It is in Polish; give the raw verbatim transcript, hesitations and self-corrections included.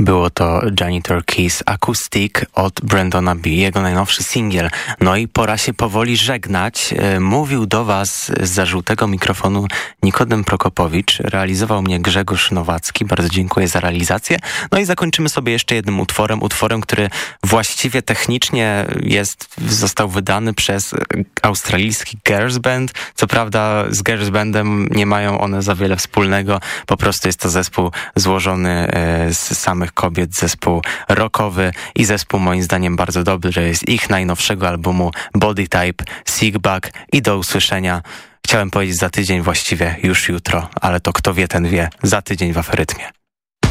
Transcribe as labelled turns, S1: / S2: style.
S1: Było to Janitor Keys Acoustic od Brandona B, jego najnowszy singiel. No i pora się powoli żegnać. Mówił do was zza żółtego mikrofonu Nikodem Prokopowicz, realizował mnie Grzegorz Nowacki. Bardzo dziękuję za realizację. No i zakończymy sobie jeszcze jednym utworem, utworem, który właściwie technicznie jest, został wydany przez australijski girls band. Co prawda z girls bandem nie mają one za wiele wspólnego, po prostu jest to zespół złożony z samych kobiet, zespół rockowy i zespół moim zdaniem bardzo dobry, że jest ich najnowszego albumu Body Type, Sigbag i do usłyszenia. Chciałem powiedzieć za tydzień, właściwie już jutro, ale to kto wie, ten wie, za tydzień w Aferytmie.